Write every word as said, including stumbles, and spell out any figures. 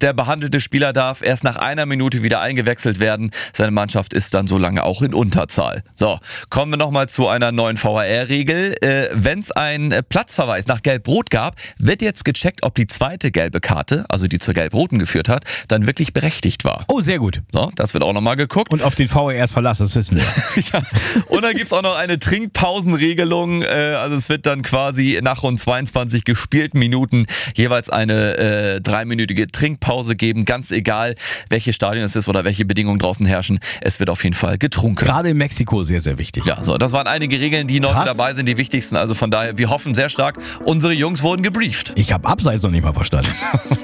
Der behandelte Spieler darf erst nach einer Minute wieder eingewechselt werden. Seine Mannschaft ist dann so lange auch in Unterzahl. So, kommen wir nochmal zu einer neuen V A R-Regel. Äh, Wenn es einen Platzverweis nach Gelb-Rot gab, wird jetzt gecheckt, ob die zweite gelbe Karte, also die zur Gelb-Roten geführt hat, dann wirklich berechtigt war. Oh, sehr gut. So, das wird auch nochmal geguckt. Und auf den V A Rs verlassen, das wissen wir. Ja. Und dann gibt es auch noch eine Trinkpausenregelung. Äh, also es wird dann quasi nach rund zweiundzwanzig gespielten Minuten jeweils eine äh, dreiminütige Trinkpause geben. Ganz egal, welches Stadion es ist oder welche Bedingungen draußen herrschen. Es wird auf jeden Fall getrunken. Gerade in Mexiko sehr, sehr wichtig. Ja, so, das waren einige Regeln, die neu Krass. dabei sind, die wichtigsten. Also von daher, wir hoffen sehr stark, unsere Jungs wurden gebrieft. Ich habe Abseits noch nicht mal verstanden.